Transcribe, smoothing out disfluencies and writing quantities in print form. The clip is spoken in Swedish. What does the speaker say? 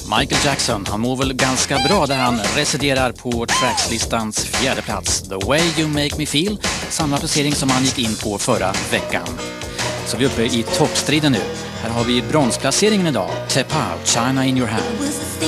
Michael Jackson, han mår väl ganska bra där han residerar på Trackslistans 4:e plats. The Way You Make Me Feel, samma placering som han gick in på förra veckan. Så vi är uppe i toppstriden nu. Här har vi bronsplaceringen idag. Tap Out, China in Your Hand.